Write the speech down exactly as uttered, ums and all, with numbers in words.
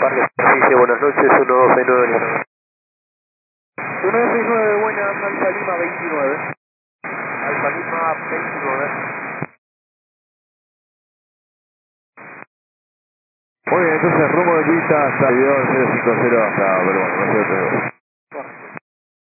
Parque Superficie, buenas noches, uno dos seis nueve. uno dos seis nueve, buenas, Alfa Lima veintinueve. Alfa Lima veintinueve. Muy bien, entonces rumbo de pista hasta el cero cinco cero hasta Verón, no sé,